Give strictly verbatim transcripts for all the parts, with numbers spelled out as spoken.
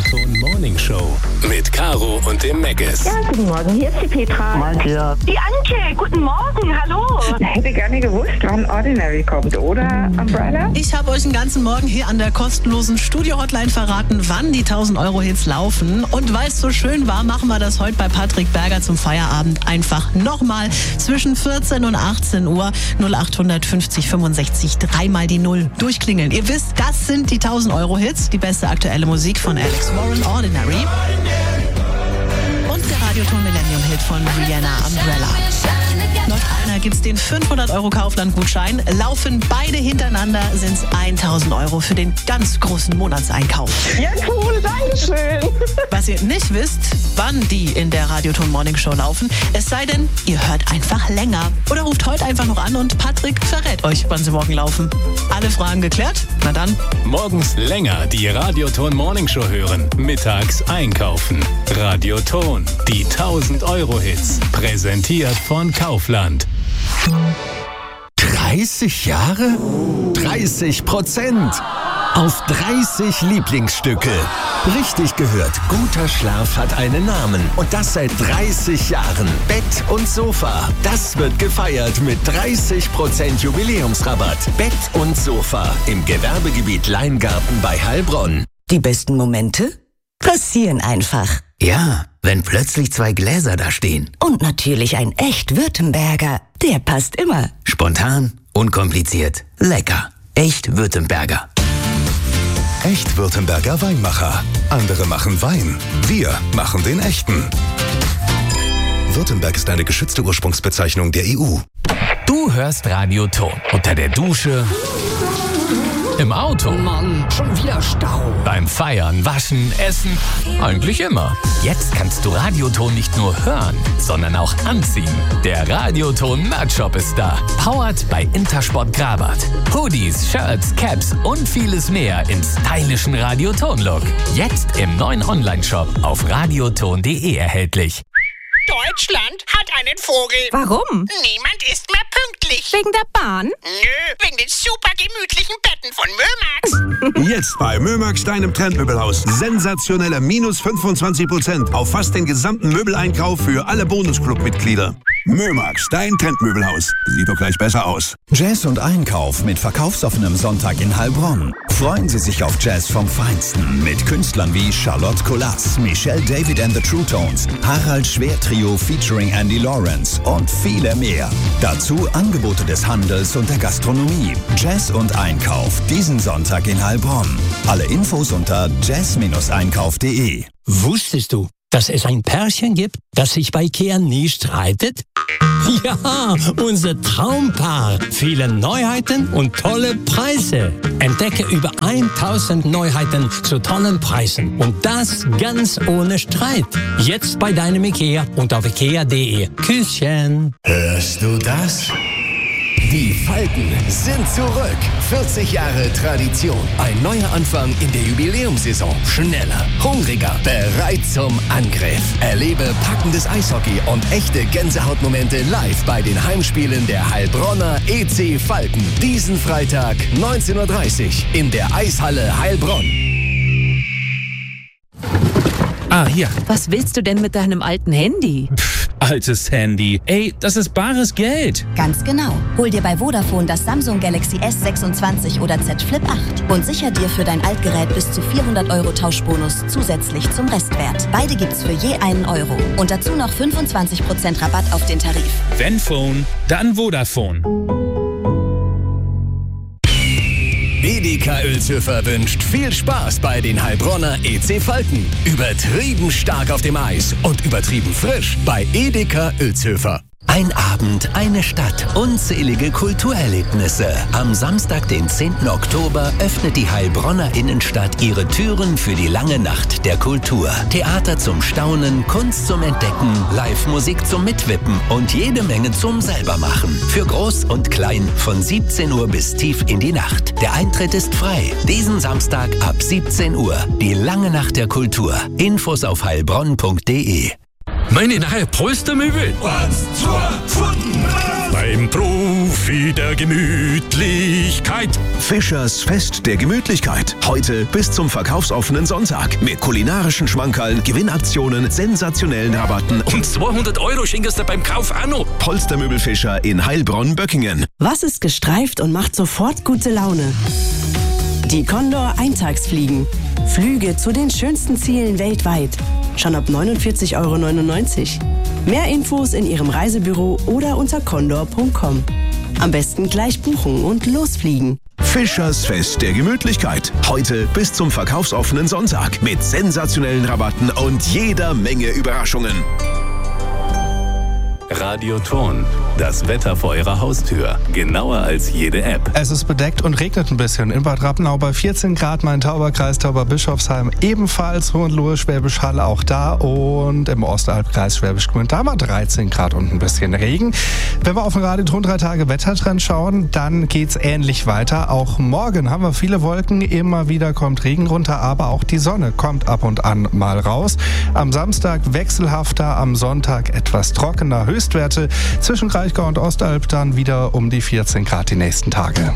Radioton Morning Show mit Caro und dem Megas. Ja, guten Morgen, hier ist die Petra. Moin, ja. Die Antje, guten Morgen, hallo. Ich hätte gerne gewusst, wann Ordinary kommt, oder Umbrella? Ich habe euch den ganzen Morgen hier an der kostenlosen Studio-Hotline verraten, wann die tausend-Euro-Hits laufen. Und weil es so schön war, machen wir das heute bei Patrick Berger zum Feierabend einfach nochmal. Zwischen vierzehn und achtzehn Uhr null acht fünfzig fünfundsechzig, dreimal die Null durchklingeln. Ihr wisst, das sind die tausend-Euro-Hits, die beste aktuelle Musik von Alex Warren, Ordinary. Und der Radioton Millennium-Hit von Rihanna, Umbrella. Laut einer gibt es den fünfhundert Euro Kaufland-Gutschein. Laufen beide hintereinander, sind es tausend Euro für den ganz großen Monatseinkauf. Ja, cool, danke schön. Was ihr nicht wisst, wann die in der Radioton Morning Show laufen, es sei denn, ihr hört einfach länger. Oder ruft heute einfach noch an und Patrick verrät euch, wann sie morgen laufen. Alle Fragen geklärt? Na dann. Morgens länger die Radioton Morning Show hören. Mittags einkaufen. Radioton, die tausend-Euro-Hits. Präsentiert von Kaufland. dreißig Jahre? dreißig Prozent. Auf dreißig Lieblingsstücke. Richtig gehört, guter Schlaf hat einen Namen. Und das seit dreißig Jahren. Bett und Sofa. Das wird gefeiert mit dreißig Prozent Jubiläumsrabatt. Bett und Sofa im Gewerbegebiet Leingarten bei Heilbronn. Die besten Momente passieren einfach. Ja, wenn plötzlich zwei Gläser da stehen. Und natürlich ein echt Württemberger. Der passt immer. Spontan, unkompliziert, lecker. Echt Württemberger. Echt Württemberger Weinmacher. Andere machen Wein. Wir machen den echten. Württemberg ist eine geschützte Ursprungsbezeichnung der E U. Du hörst Radioton unter der Dusche, im Auto, Mann, schon wieder Stau. beim Feiern, Waschen, Essen, eigentlich immer. Jetzt kannst du Radioton nicht nur hören, sondern auch anziehen. Der Radioton Merch-Shop ist da. Powered bei Intersport Grabat. Hoodies, Shirts, Caps und vieles mehr im stylischen Radioton-Look. Jetzt im neuen Online-Shop auf radioton punkt de erhältlich. Deutschland hat einen Vogel. Warum? Niemand ist mehr pünktlich. Wegen der Bahn? Nö, wegen den super gemütlichen Betten von Mömax. Jetzt bei Mömax, deinem Trendmöbelhaus. Sensationelle minus fünfundzwanzig Prozent auf fast den gesamten Möbeleinkauf für alle Bonusclub-Mitglieder. Mömax, dein Trendmöbelhaus. Sieht doch gleich besser aus. Jazz und Einkauf mit verkaufsoffenem Sonntag in Heilbronn. Freuen Sie sich auf Jazz vom Feinsten mit Künstlern wie Charlotte Colas, Michelle David and the True Tones, Harald Schwer Trio featuring Andy Lawrence und viele mehr. Dazu Angebote des Handels und der Gastronomie. Jazz und Einkauf diesen Sonntag in Heilbronn. Alle Infos unter jazz Einkauf punkt de. Wusstest du, dass es ein Pärchen gibt, das sich bei Ikea nie streitet? Ja, unser Traumpaar. Viele Neuheiten und tolle Preise. Entdecke über tausend Neuheiten zu tollen Preisen. Und das ganz ohne Streit. Jetzt bei deinem Ikea und auf ikea punkt de. Küsschen. Hörst du das? Die Falken sind zurück. vierzig Jahre Tradition. Ein neuer Anfang in der Jubiläumssaison. Schneller, hungriger, bereit zum Angriff. Erlebe packendes Eishockey und echte Gänsehautmomente live bei den Heimspielen der Heilbronner E C Falken. Diesen Freitag neunzehn Uhr dreißig in der Eishalle Heilbronn. Ah, hier. Was willst du denn mit deinem alten Handy? Pff, altes Handy. Ey, das ist bares Geld. Ganz genau. Hol dir bei Vodafone das Samsung Galaxy S sechsundzwanzig oder Z Flip acht und sicher dir für dein Altgerät bis zu vierhundert Euro Tauschbonus zusätzlich zum Restwert. Beide gibt's für je einen Euro. Und dazu noch fünfundzwanzig Prozent Rabatt auf den Tarif. Wenn Phone, dann Vodafone. Edeka Uelzhöfer wünscht viel Spaß bei den Heilbronner E C Falken. Übertrieben stark auf dem Eis und übertrieben frisch bei Edeka Uelzhöfer. Ein Abend, eine Stadt, unzählige Kulturerlebnisse. Am Samstag, den zehnten Oktober, öffnet die Heilbronner Innenstadt ihre Türen für die lange Nacht der Kultur. Theater zum Staunen, Kunst zum Entdecken, Live-Musik zum Mitwippen und jede Menge zum Selbermachen. Für Groß und Klein von siebzehn Uhr bis tief in die Nacht. Der Eintritt ist frei. Diesen Samstag ab siebzehn Uhr. Die lange Nacht der Kultur. Infos auf heilbronn punkt de. Meine neue Polstermöbel. Eins, zwei, Pfunden. Beim Profi der Gemütlichkeit. Fischers Fest der Gemütlichkeit. Heute bis zum verkaufsoffenen Sonntag. Mit kulinarischen Schmankerln, Gewinnaktionen, sensationellen Rabatten Und zweihundert Euro schenkst du beim Kauf auch noch. Polstermöbel Fischer in Heilbronn-Böckingen. Was ist gestreift und macht sofort gute Laune? Die Condor Eintagsfliegen. Flüge zu den schönsten Zielen weltweit. Schon ab neunundvierzig Euro neunundneunzig. Mehr Infos in Ihrem Reisebüro oder unter condor punkt com. Am besten gleich buchen und losfliegen. Fischers Fest der Gemütlichkeit. Heute bis zum verkaufsoffenen Sonntag. Mit sensationellen Rabatten und jeder Menge Überraschungen. Radioton. Das Wetter vor Ihrer Haustür. Genauer als jede App. Es ist bedeckt und regnet ein bisschen. In Bad Rappenau bei vierzehn Grad, Main-Tauber-Kreis, Tauberbischofsheim ebenfalls, Hohenlohe, Schwäbisch Hall auch da und im Ostalbkreis Schwäbisch Gmünd, da haben wir dreizehn Grad und ein bisschen Regen. Wenn wir auf den Radioton drei Tage Wettertrend schauen, dann geht's ähnlich weiter. Auch morgen haben wir viele Wolken, immer wieder kommt Regen runter, aber auch die Sonne kommt ab und an mal raus. Am Samstag wechselhafter, am Sonntag etwas trockener, Höchstwerte zwischen Kraichgau und Ostalb dann wieder um die vierzehn Grad die nächsten Tage.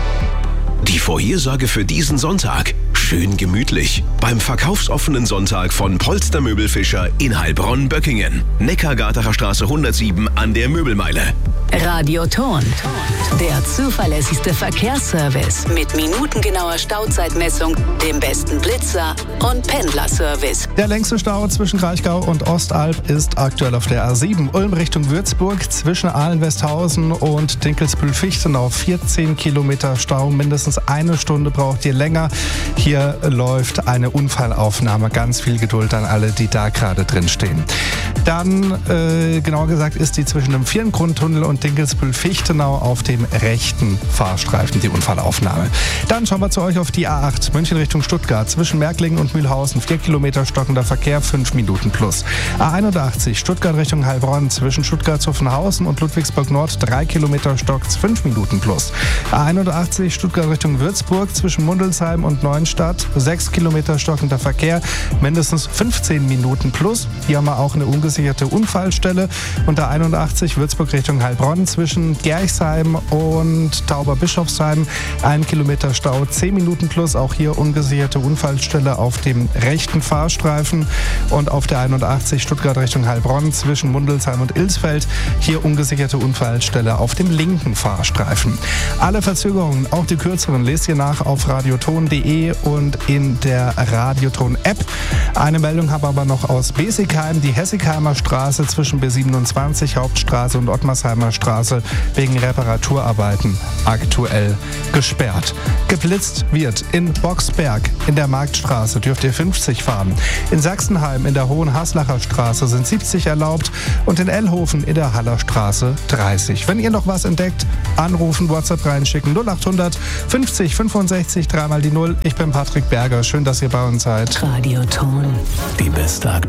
Die Vorhersage für diesen Sonntag. Schön gemütlich. Beim verkaufsoffenen Sonntag von Polstermöbel Fischer in Heilbronn-Böckingen. Neckargartener Straße hundertsieben an der Möbelmeile. Radioton. Der zuverlässigste Verkehrsservice mit minutengenauer Stauzeitmessung, dem besten Blitzer und Pendlerservice. Der längste Stau zwischen Kraichgau und Ostalb ist aktuell auf der A sieben Ulm Richtung Würzburg zwischen Ahlen-Westhausen und Dinkelsbühl-Fichtenau. vierzehn Kilometer Stau, mindestens eine Stunde braucht ihr länger. Hier läuft eine Unfallaufnahme. Ganz viel Geduld an alle, die da gerade drin stehen. Dann, äh, genauer gesagt, ist die zwischen dem Vierengrundtunnel und Dinkelsbühl-Fichtenau auf dem rechten Fahrstreifen die Unfallaufnahme. Dann schauen wir zu euch auf die A acht München Richtung Stuttgart zwischen Märklingen und Mühlhausen. vier Kilometer stockender Verkehr, fünf Minuten plus. A einundachtzig Stuttgart Richtung Heilbronn zwischen Stuttgart-Zuffenhausen und Ludwigsburg Nord. drei Kilometer stockt's, fünf Minuten plus. A einundachtzig Stuttgart Richtung Würzburg zwischen Mundelsheim und Neuenstadt. sechs Kilometer stockender Verkehr, mindestens fünfzehn Minuten plus. Hier haben wir auch eine ungesicherte Unfallstelle. Und A einundachtzig Würzburg Richtung Heilbronn zwischen Gerchsheim und Tauberbischofsheim. Ein Kilometer Stau, zehn Minuten plus. Auch hier ungesicherte Unfallstelle auf dem rechten Fahrstreifen. Und auf der einundachtzig Stuttgart Richtung Heilbronn zwischen Mundelsheim und Ilsfeld. Hier ungesicherte Unfallstelle auf dem linken Fahrstreifen. Alle Verzögerungen, auch die kürzeren, lest ihr nach auf radioton punkt de und in der Radioton-App. Eine Meldung habe aber noch aus Besigheim. Die Hessigheimer Straße zwischen B siebenundzwanzig Hauptstraße und Ottmarsheimer Straße wegen Reparaturarbeiten aktuell gesperrt. Geblitzt wird in Boxberg in der Marktstraße, dürft ihr fünfzig fahren. In Sachsenheim in der Hohenhaslacher Straße sind siebzig erlaubt und in Ellhofen in der Haller Straße dreißig. Wenn ihr noch was entdeckt, anrufen, WhatsApp reinschicken. null achthundert fünfzig fünfundsechzig, dreimal die null. Ich bin Patrick Berger. Schön, dass ihr bei uns seid. Radioton. Die beste Aktualität.